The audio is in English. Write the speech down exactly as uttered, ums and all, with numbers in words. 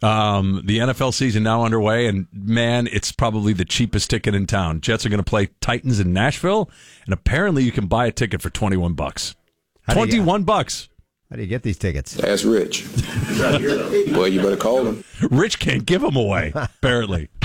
Um, the N F L season now underway, and man, it's probably the cheapest ticket in town. Jets are going to play Titans in Nashville, and apparently you can buy a ticket for twenty-one bucks. twenty-one bucks. How do you get these tickets? Ask Rich. Well, you better call him. Rich can't give them away, apparently.